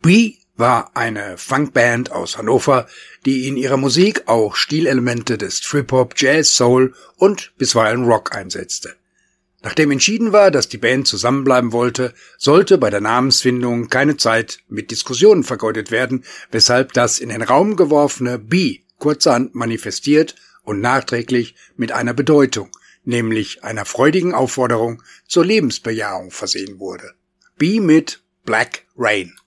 Bee war eine Funkband aus Hannover, die in ihrer Musik auch Stilelemente des Trip-Hop, Jazz, Soul und bisweilen Rock einsetzte. Nachdem entschieden war, dass die Band zusammenbleiben wollte, sollte bei der Namensfindung keine Zeit mit Diskussionen vergeudet werden, weshalb das in den Raum geworfene Bee kurzerhand manifestiert und nachträglich mit einer Bedeutung, nämlich einer freudigen Aufforderung zur Lebensbejahung versehen wurde. Bee mit Black Rain.